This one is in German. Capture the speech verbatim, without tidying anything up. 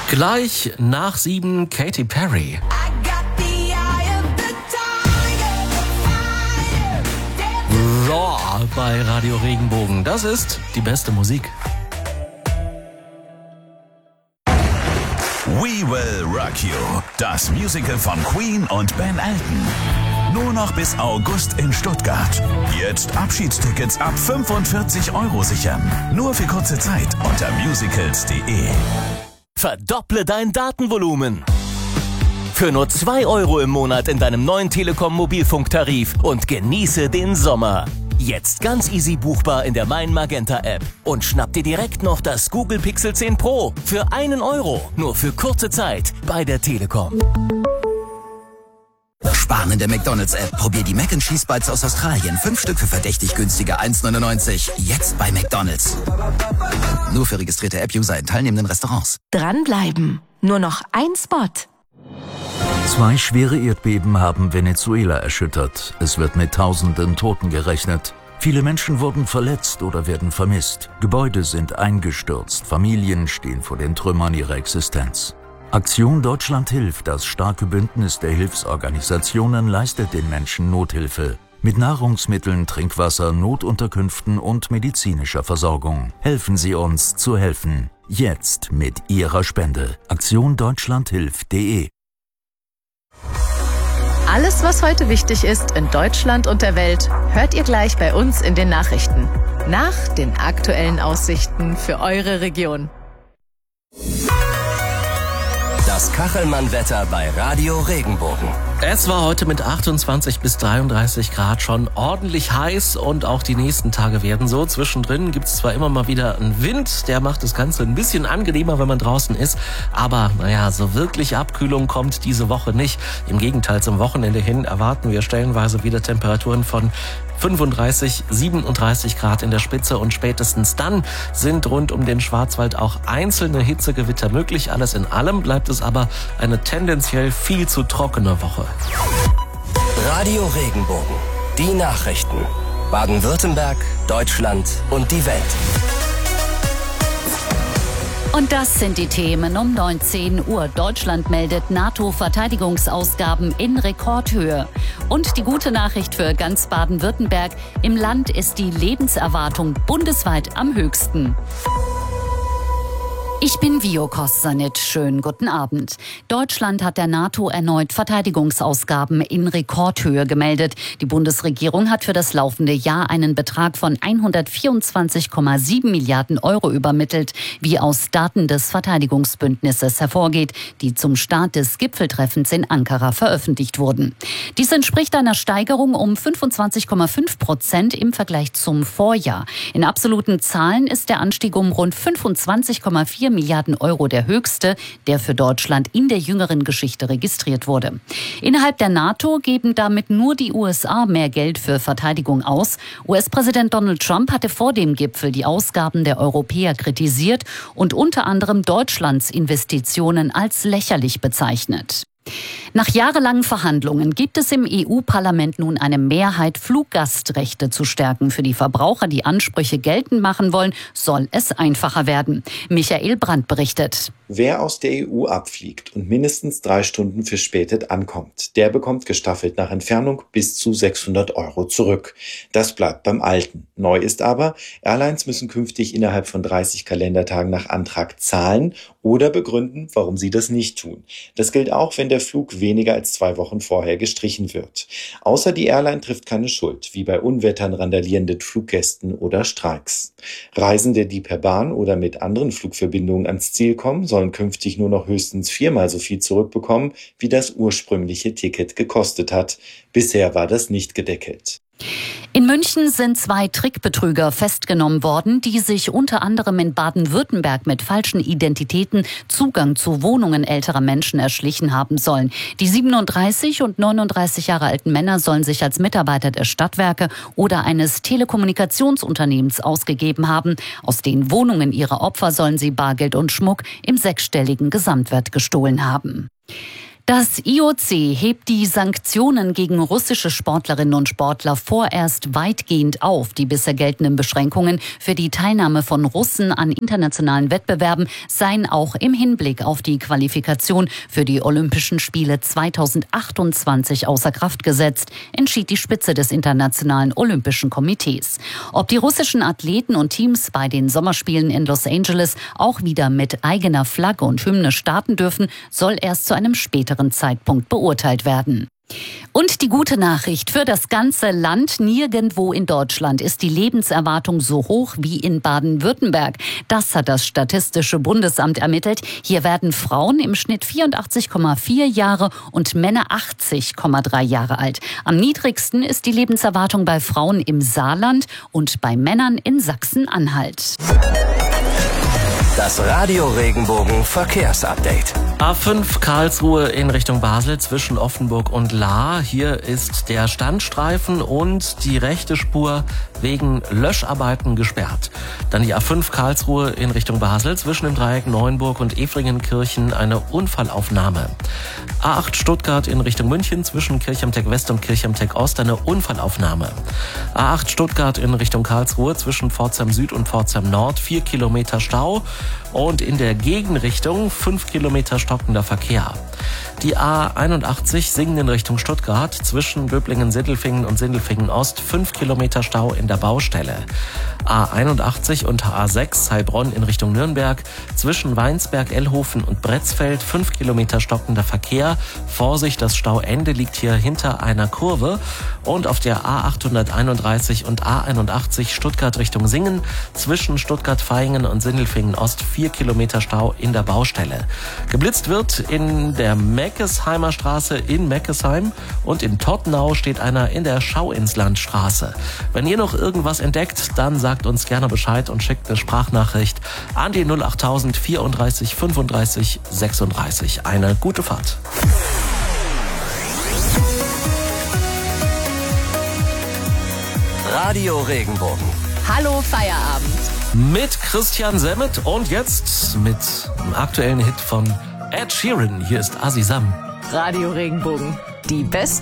Gleich nach sieben Katy Perry. Raw bei Radio Regenbogen. Das ist die beste Musik. We Will Rock You. Das Musical von Queen und Ben Elton. Nur noch bis August in Stuttgart. Jetzt Abschiedstickets ab fünfundvierzig Euro sichern. Nur für kurze Zeit unter musicals punkt de. Verdopple dein Datenvolumen. Für nur zwei Euro im Monat in deinem neuen Telekom Mobilfunktarif und genieße den Sommer. Jetzt ganz easy buchbar in der Mein Magenta App. Und schnapp dir direkt noch das Google Pixel zehn Pro für einen Euro. Nur für kurze Zeit bei der Telekom. Sparen in der McDonald's-App. Probier die Mac and Cheese Bites aus Australien. Fünf Stück für verdächtig günstige eins neunundneunzig. Jetzt bei McDonald's. Nur für registrierte App-User in teilnehmenden Restaurants. Dranbleiben. Nur noch ein Spot. Zwei schwere Erdbeben haben Venezuela erschüttert. Es wird mit tausenden Toten gerechnet. Viele Menschen wurden verletzt oder werden vermisst. Gebäude sind eingestürzt. Familien stehen vor den Trümmern ihrer Existenz. Aktion Deutschland hilft, das starke Bündnis der Hilfsorganisationen, leistet den Menschen Nothilfe. Mit Nahrungsmitteln, Trinkwasser, Notunterkünften und medizinischer Versorgung. Helfen Sie uns zu helfen. Jetzt mit Ihrer Spende. Aktion Deutschland hilft punkt de. Alles, was heute wichtig ist in Deutschland und der Welt, hört ihr gleich bei uns in den Nachrichten. Nach den aktuellen Aussichten für eure Region. Das Kachelmann-Wetter bei Radio Regenbogen. Es war heute mit achtundzwanzig bis dreiunddreißig Grad schon ordentlich heiß und auch die nächsten Tage werden so. Zwischendrin gibt es zwar immer mal wieder einen Wind, der macht das Ganze ein bisschen angenehmer, wenn man draußen ist. Aber naja, so wirklich Abkühlung kommt diese Woche nicht. Im Gegenteil, zum Wochenende hin erwarten wir stellenweise wieder Temperaturen von fünfunddreißig, siebenunddreißig Grad in der Spitze und spätestens dann sind rund um den Schwarzwald auch einzelne Hitzegewitter möglich. Alles in allem bleibt es aber eine tendenziell viel zu trockene Woche. Radio Regenbogen. Die Nachrichten. Baden-Württemberg, Deutschland und die Welt. Und das sind die Themen um neunzehn Uhr. Deutschland meldet NATO-Verteidigungsausgaben in Rekordhöhe. Und die gute Nachricht für ganz Baden-Württemberg: Im Land ist die Lebenserwartung bundesweit am höchsten. Ich bin Vio Kossanit. Schönen guten Abend. Deutschland hat der NATO erneut Verteidigungsausgaben in Rekordhöhe gemeldet. Die Bundesregierung hat für das laufende Jahr einen Betrag von hundertvierundzwanzig Komma sieben Milliarden Euro übermittelt, wie aus Daten des Verteidigungsbündnisses hervorgeht, die zum Start des Gipfeltreffens in Ankara veröffentlicht wurden. Dies entspricht einer Steigerung um fünfundzwanzig Komma fünf Prozent im Vergleich zum Vorjahr. In absoluten Zahlen ist der Anstieg um rund fünfundzwanzig Komma vier Milliarden Euro der höchste, der für Deutschland in der jüngeren Geschichte registriert wurde. Innerhalb der NATO geben damit nur die U S A mehr Geld für Verteidigung aus. U S-Präsident Donald Trump hatte vor dem Gipfel die Ausgaben der Europäer kritisiert und unter anderem Deutschlands Investitionen als lächerlich bezeichnet. Nach jahrelangen Verhandlungen gibt es im E U-Parlament nun eine Mehrheit, Fluggastrechte zu stärken. Für die Verbraucher, die Ansprüche geltend machen wollen, soll es einfacher werden. Michael Brandt berichtet. Wer aus der E U abfliegt und mindestens drei Stunden verspätet ankommt, der bekommt gestaffelt nach Entfernung bis zu sechshundert Euro zurück. Das bleibt beim Alten. Neu ist aber, Airlines müssen künftig innerhalb von dreißig Kalendertagen nach Antrag zahlen oder begründen, warum sie das nicht tun. Das gilt auch, wenn der Flug weniger als zwei Wochen vorher gestrichen wird. Außer die Airline trifft keine Schuld, wie bei Unwettern, randalierenden Fluggästen oder Streiks. Reisende, die per Bahn oder mit anderen Flugverbindungen ans Ziel kommen, sollen künftig nur noch höchstens viermal so viel zurückbekommen, wie das ursprüngliche Ticket gekostet hat. Bisher war das nicht gedeckelt. In München sind zwei Trickbetrüger festgenommen worden, die sich unter anderem in Baden-Württemberg mit falschen Identitäten Zugang zu Wohnungen älterer Menschen erschlichen haben sollen. Die siebenunddreißig und neununddreißig Jahre alten Männer sollen sich als Mitarbeiter der Stadtwerke oder eines Telekommunikationsunternehmens ausgegeben haben. Aus den Wohnungen ihrer Opfer sollen sie Bargeld und Schmuck im sechsstelligen Gesamtwert gestohlen haben. Das I O C hebt die Sanktionen gegen russische Sportlerinnen und Sportler vorerst weitgehend auf. Die bisher geltenden Beschränkungen für die Teilnahme von Russen an internationalen Wettbewerben seien auch im Hinblick auf die Qualifikation für die Olympischen Spiele zweitausendachtundzwanzig außer Kraft gesetzt, entschied die Spitze des Internationalen Olympischen Komitees. Ob die russischen Athleten und Teams bei den Sommerspielen in Los Angeles auch wieder mit eigener Flagge und Hymne starten dürfen, soll erst zu einem späteren Zeitpunkt beurteilt werden. Und die gute Nachricht für das ganze Land: Nirgendwo in Deutschland ist die Lebenserwartung so hoch wie in Baden-Württemberg. Das hat das Statistische Bundesamt ermittelt. Hier werden Frauen im Schnitt vierundachtzig Komma vier Jahre und Männer achtzig Komma drei Jahre alt. Am niedrigsten ist die Lebenserwartung bei Frauen im Saarland und bei Männern in Sachsen-Anhalt. Das Radio Regenbogen Verkehrsupdate. A fünf Karlsruhe in Richtung Basel zwischen Offenburg und Lahr. Hier ist der Standstreifen und die rechte Spur wegen Löscharbeiten gesperrt. Dann die A fünf Karlsruhe in Richtung Basel zwischen dem Dreieck Neuenburg und Efringenkirchen eine Unfallaufnahme. A acht Stuttgart in Richtung München zwischen Kirchheimteck West und Kirchheimteck Ost eine Unfallaufnahme. A acht Stuttgart in Richtung Karlsruhe zwischen Pforzheim Süd und Pforzheim Nord vier Kilometer Stau und in der Gegenrichtung fünf Kilometer stockender Verkehr. Die A einundachtzig Singen in Richtung Stuttgart zwischen Böblingen-Sindelfingen und Sindelfingen-Ost fünf Kilometer Stau in der Baustelle. A einundachtzig und A sechs Heilbronn in Richtung Nürnberg zwischen Weinsberg, Ellhofen und Bretzfeld fünf Kilometer stockender Verkehr. Vorsicht, das Stauende liegt hier hinter einer Kurve. Und auf der A achthunderteinunddreißig und A einundachtzig Stuttgart Richtung Singen zwischen Stuttgart-Vaihingen und Sindelfingen-Ost vier Kilometer Stau in der Baustelle. Geblitzt wird in der Meckesheimer Straße in Meckesheim und in Tottenau steht einer in der Schauinslandstraße. Wenn ihr noch irgendwas entdeckt, dann sagt uns gerne Bescheid und schickt eine Sprachnachricht an die null achttausend vierunddreißig fünfunddreißig sechsunddreißig. Eine gute Fahrt. Radio Regenbogen. Hallo Feierabend. Mit Christian Semmet und jetzt mit dem aktuellen Hit von Ed Sheeran. Hier ist Azizam. Radio Regenbogen. Die besten